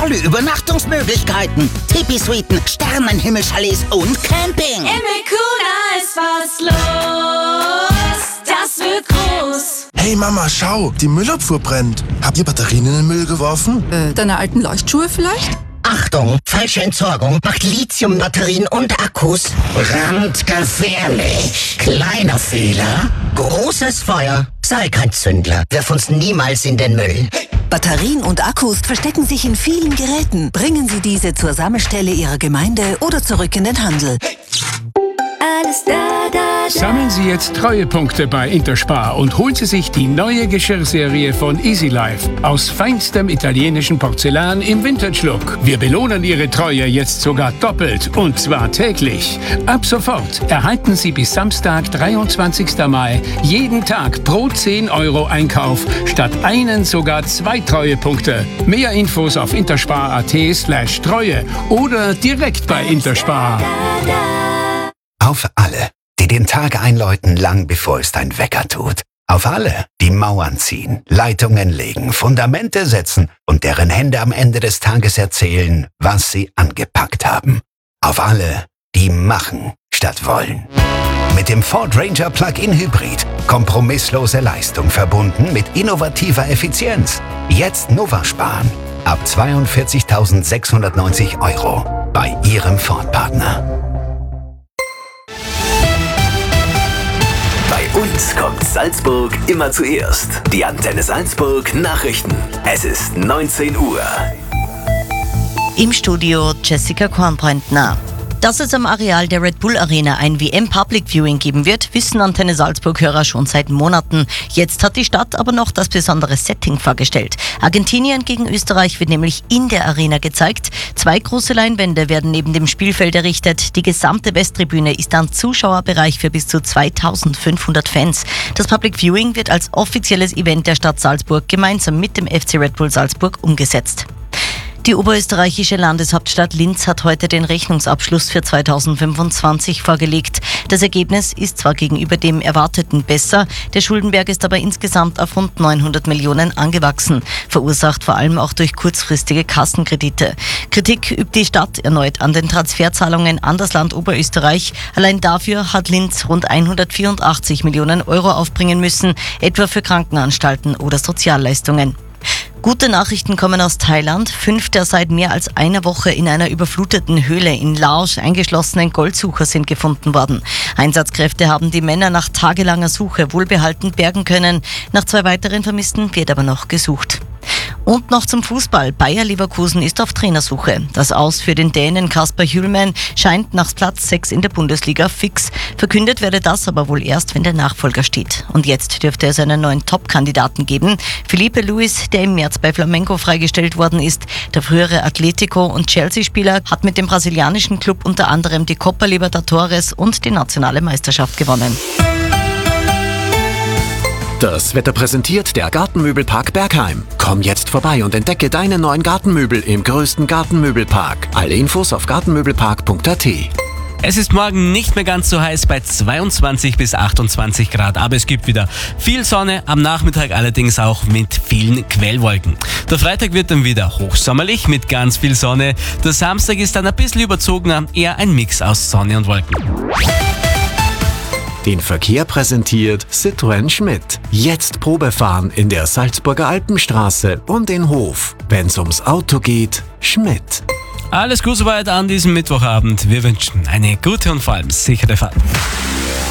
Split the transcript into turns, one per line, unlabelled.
tolle Übernachtungsmöglichkeiten, Tipi-Suiten, Sternenhimmel-Chalets und Camping.
Im Mekuna ist was los, das wird groß.
Hey Mama, schau, die Müllabfuhr brennt. Habt ihr Batterien in den Müll geworfen?
Deine alten Leuchtschuhe vielleicht?
Achtung, falsche Entsorgung macht Lithiumbatterien und Akkus brandgefährlich. Kleiner Fehler, großes Feuer. Sei kein Zündler, wirf uns niemals in den Müll.
Batterien und Akkus verstecken sich in vielen Geräten. Bringen Sie diese zur Sammelstelle Ihrer Gemeinde oder zurück in den Handel.
Alles da.
Sammeln Sie jetzt Treuepunkte bei Interspar und holen Sie sich die neue Geschirrserie von Easy Life aus feinstem italienischen Porzellan im Vintage-Look. Wir belohnen Ihre Treue jetzt sogar doppelt und zwar täglich. Ab sofort erhalten Sie bis Samstag, 23. Mai, jeden Tag pro 10 € Einkauf statt einen sogar 2 Treuepunkte. Mehr Infos auf interspar.at/Treue oder direkt bei Interspar.
Auf alle, die den Tag einläuten, lang bevor es dein Wecker tut. Auf alle, die Mauern ziehen, Leitungen legen, Fundamente setzen und deren Hände am Ende des Tages erzählen, was sie angepackt haben. Auf alle, die machen statt wollen. Mit dem Ford Ranger Plug-in Hybrid. Kompromisslose Leistung verbunden mit innovativer Effizienz. Jetzt Nova sparen. Ab 42.690 € bei Ihrem Ford-Partner.
Bei uns kommt Salzburg immer zuerst. Die Antenne Salzburg Nachrichten. Es ist 19 Uhr.
Im Studio Jessica Kornbrentner. Dass es am Areal der Red Bull Arena ein WM-Public Viewing geben wird, wissen Antenne Salzburg-Hörer schon seit Monaten. Jetzt hat die Stadt aber noch das besondere Setting vorgestellt. Argentinien gegen Österreich wird nämlich in der Arena gezeigt. 2 große Leinwände werden neben dem Spielfeld errichtet. Die gesamte Westtribüne ist ein Zuschauerbereich für bis zu 2500 Fans. Das Public Viewing wird als offizielles Event der Stadt Salzburg gemeinsam mit dem FC Red Bull Salzburg umgesetzt. Die oberösterreichische Landeshauptstadt Linz hat heute den Rechnungsabschluss für 2025 vorgelegt. Das Ergebnis ist zwar gegenüber dem Erwarteten besser, der Schuldenberg ist aber insgesamt auf rund 900 Millionen angewachsen, verursacht vor allem auch durch kurzfristige Kassenkredite. Kritik übt die Stadt erneut an den Transferzahlungen an das Land Oberösterreich. Allein dafür hat Linz rund 184 Millionen € aufbringen müssen, etwa für Krankenanstalten oder Sozialleistungen. Gute Nachrichten kommen aus Thailand. 5 der seit mehr als einer Woche in einer überfluteten Höhle in Laos eingeschlossenen Goldsucher sind gefunden worden. Einsatzkräfte haben die Männer nach tagelanger Suche wohlbehalten bergen können. Nach 2 weiteren Vermissten wird aber noch gesucht. Und noch zum Fußball. Bayer Leverkusen ist auf Trainersuche. Das Aus für den Dänen Kasper Hjulmand scheint nach Platz 6 in der Bundesliga fix. Verkündet werde das aber wohl erst, wenn der Nachfolger steht. Und jetzt dürfte es einen neuen Top-Kandidaten geben. Felipe Luis, der im März bei Flamengo freigestellt worden ist. Der frühere Atletico- und Chelsea-Spieler hat mit dem brasilianischen Club unter anderem die Copa Libertadores und die nationale Meisterschaft gewonnen.
Das Wetter präsentiert der Gartenmöbelpark Bergheim. Komm jetzt vorbei und entdecke deine neuen Gartenmöbel im größten Gartenmöbelpark. Alle Infos auf gartenmöbelpark.at.
Es ist morgen nicht mehr ganz so heiß bei 22 bis 28 Grad, aber es gibt wieder viel Sonne, am Nachmittag allerdings auch mit vielen Quellwolken. Der Freitag wird dann wieder hochsommerlich mit ganz viel Sonne. Der Samstag ist dann ein bisschen überzogener, eher ein Mix aus Sonne und Wolken.
Den Verkehr präsentiert Citroën Schmidt. Jetzt Probefahren in der Salzburger Alpenstraße und in Hof. Wenn's ums Auto geht, Schmidt.
Alles gut soweit an diesem Mittwochabend. Wir wünschen eine gute und vor allem sichere Fahrt.